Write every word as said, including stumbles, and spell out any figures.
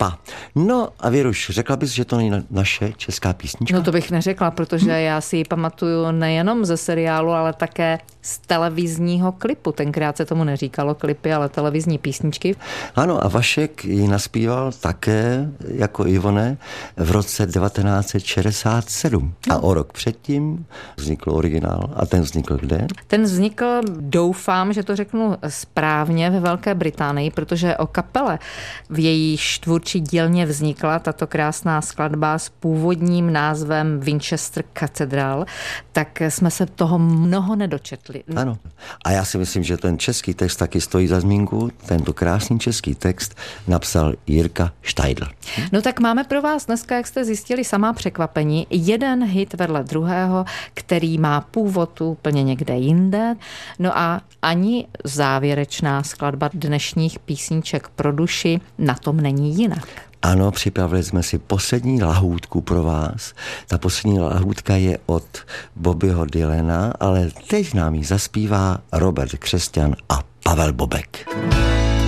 Spa. No a Věruš, řekla bys, že to není naše česká písnička? No to bych neřekla, protože já si ji pamatuju nejenom ze seriálu, ale také z televizního klipu. Tenkrát se tomu neříkalo klipy, ale televizní písničky. Ano, a Vašek ji naspíval také jako Ivone v roce devatenáct set šedesát sedm. A o rok předtím vznikl originál. A ten vznikl kde? Ten vznikl, doufám, že to řeknu správně, ve Velké Británii, protože o kapele, v její tvůrčí dílně vznikla tato krásná skladba s původním názvem Winchester Cathedral, tak jsme se toho mnoho nedočetli. Ano. A já si myslím, že ten český text taky stojí za zmínku. Tento krásný český text napsal Jirka Štajdl. No tak máme pro vás dneska, jak jste zjistili, samá překvapení. Jeden hit vedle druhého, který má původ úplně někde jinde. No a ani závěrečná skladba dnešních písniček pro duši na tom není jinak. Ano, připravili jsme si poslední lahůdku pro vás. Ta poslední lahůdka je od Bobbyho Dylana, ale teď nám ji zaspívá Robert Křesťan a Pavel Bobek.